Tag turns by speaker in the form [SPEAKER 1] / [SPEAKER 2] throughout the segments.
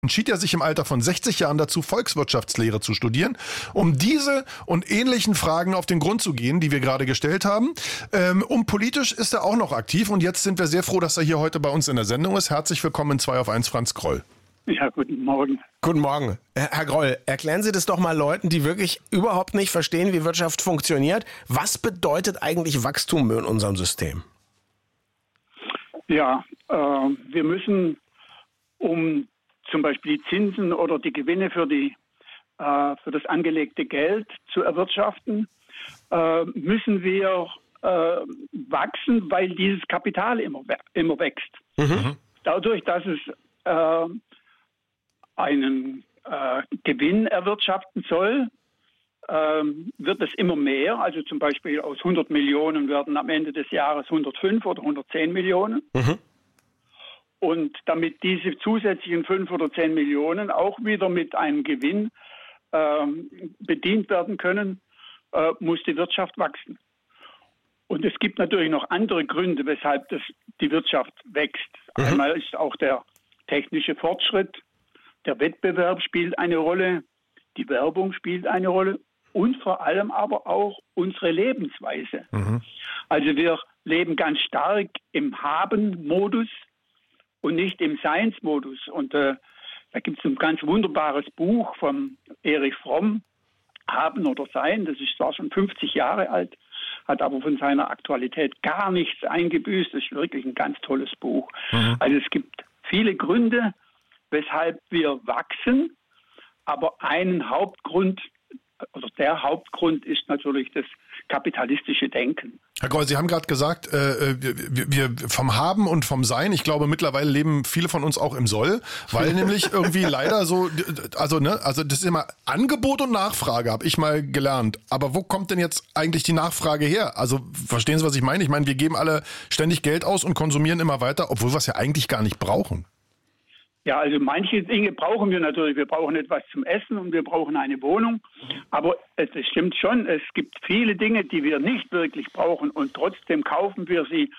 [SPEAKER 1] entschied er sich im Alter von 60 Jahren dazu, Volkswirtschaftslehre zu studieren, um diese und ähnlichen Fragen auf den Grund zu gehen, die wir gerade gestellt haben. Und politisch ist er auch noch aktiv und jetzt sind wir sehr froh, dass er hier heute bei uns in der Sendung ist. Herzlich willkommen in 2 auf 1, Franz Groll.
[SPEAKER 2] Ja, guten Morgen.
[SPEAKER 3] Guten Morgen. Herr Groll, erklären Sie das doch mal Leuten, die wirklich überhaupt nicht verstehen, wie Wirtschaft funktioniert. Was bedeutet eigentlich Wachstum in unserem System?
[SPEAKER 2] Ja, wir müssen, um zum Beispiel die Zinsen oder die Gewinne für das angelegte Geld zu erwirtschaften, müssen wir wachsen, weil dieses Kapital immer wächst. Mhm. Dadurch, dass es einen Gewinn erwirtschaften soll, wird es immer mehr. Also zum Beispiel aus 100 Millionen werden am Ende des Jahres 105 oder 110 Millionen. Mhm. Und damit diese zusätzlichen 5 oder 10 Millionen auch wieder mit einem Gewinn bedient werden können, muss die Wirtschaft wachsen. Und es gibt natürlich noch andere Gründe, weshalb die Wirtschaft wächst. Mhm. Einmal ist auch der technische Fortschritt, der Wettbewerb spielt eine Rolle, die Werbung spielt eine Rolle und vor allem aber auch unsere Lebensweise. Mhm. Also wir leben ganz stark im Haben-Modus und nicht im Seinsmodus. Und da gibt es ein ganz wunderbares Buch von Erich Fromm, Haben oder Sein. Das ist zwar schon 50 Jahre alt, hat aber von seiner Aktualität gar nichts eingebüßt. Das ist wirklich ein ganz tolles Buch. Mhm. Also es gibt viele Gründe, weshalb wir wachsen, aber einen Hauptgrund, oder der Hauptgrund ist natürlich das kapitalistische Denken.
[SPEAKER 1] Herr Groll, Sie haben gerade gesagt, wir vom Haben und vom Sein, ich glaube mittlerweile leben viele von uns auch im Soll, weil nämlich irgendwie leider so, also das ist immer Angebot und Nachfrage, habe ich mal gelernt. Aber wo kommt denn jetzt eigentlich die Nachfrage her? Also verstehen Sie, was ich meine? Ich meine, wir geben alle ständig Geld aus und konsumieren immer weiter, obwohl wir es ja eigentlich gar nicht brauchen.
[SPEAKER 2] Ja, also manche Dinge brauchen wir natürlich. Wir brauchen etwas zum Essen und wir brauchen eine Wohnung. Aber es stimmt schon, es gibt viele Dinge, die wir nicht wirklich brauchen und trotzdem kaufen wir sie.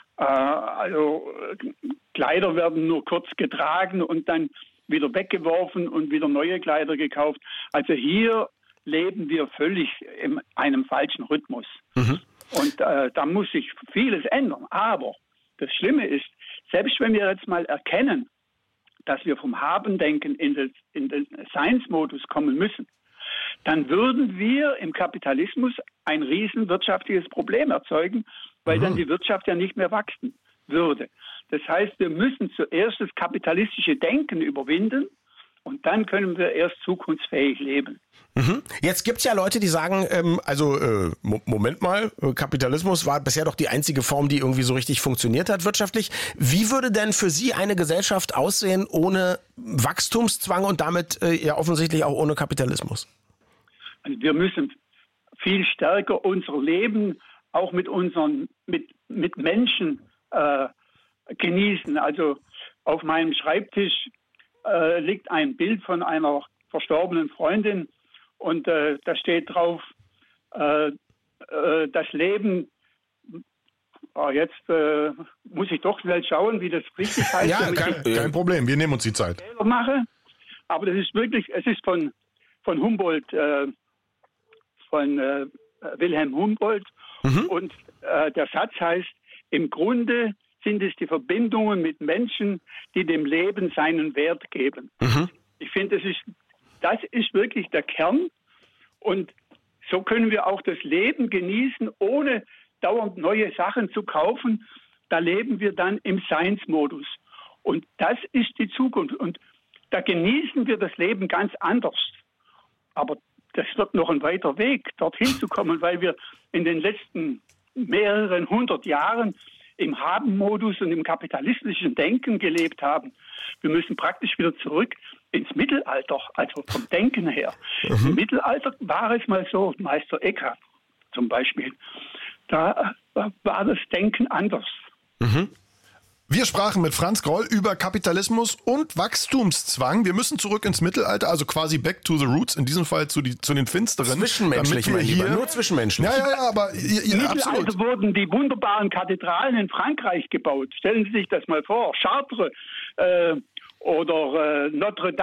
[SPEAKER 2] Kleider werden nur kurz getragen und dann wieder weggeworfen und wieder neue Kleider gekauft. Also hier leben wir völlig in einem falschen Rhythmus. Mhm. Und da muss sich vieles ändern. Aber das Schlimme ist, selbst wenn wir jetzt mal erkennen, dass wir vom Haben-Denken in den Seinsmodus kommen müssen, dann würden wir im Kapitalismus ein riesen wirtschaftliches Problem erzeugen, weil dann die Wirtschaft ja nicht mehr wachsen würde. Das heißt, wir müssen zuerst das kapitalistische Denken überwinden und dann können wir erst zukunftsfähig leben.
[SPEAKER 3] Mhm. Jetzt gibt's ja Leute, die sagen, Moment mal, Kapitalismus war bisher doch die einzige Form, die irgendwie so richtig funktioniert hat wirtschaftlich. Wie würde denn für Sie eine Gesellschaft aussehen ohne Wachstumszwang und damit ja offensichtlich auch ohne Kapitalismus?
[SPEAKER 2] Also wir müssen viel stärker unser Leben auch mit Menschen genießen. Also auf meinem Schreibtisch liegt ein Bild von einer verstorbenen Freundin und da steht drauf, das Leben, jetzt muss ich doch schnell schauen, wie das richtig heißt.
[SPEAKER 1] Ja, kein Problem, wir nehmen uns die Zeit.
[SPEAKER 2] Aber das ist wirklich, es ist von Humboldt, von Wilhelm Humboldt und der Satz heißt, im Grunde sind es die Verbindungen mit Menschen, die dem Leben seinen Wert geben. Mhm. Ich finde, das ist wirklich der Kern. Und so können wir auch das Leben genießen, ohne dauernd neue Sachen zu kaufen. Da leben wir dann im Seinsmodus. Und das ist die Zukunft. Und da genießen wir das Leben ganz anders. Aber das wird noch ein weiter Weg, dorthin zu kommen, weil wir in den letzten mehreren 100 Jahren im Haben-Modus und im kapitalistischen Denken gelebt haben. Wir müssen praktisch wieder zurück ins Mittelalter, also vom Denken her. Mhm. Im Mittelalter war es mal so, Meister Eckhart zum Beispiel, da war das Denken anders.
[SPEAKER 1] Mhm. Wir sprachen mit Franz Groll über Kapitalismus und Wachstumszwang. Wir müssen zurück ins Mittelalter, also quasi back to the roots, in diesem Fall zu den Finsteren.
[SPEAKER 3] Zwischenmenschlich, mein Lieber, nur zwischenmenschlich.
[SPEAKER 1] Ja, aber
[SPEAKER 2] Im Mittelalter wurden die wunderbaren Kathedralen in Frankreich gebaut. Stellen Sie sich das mal vor, Chartres oder Notre Dame.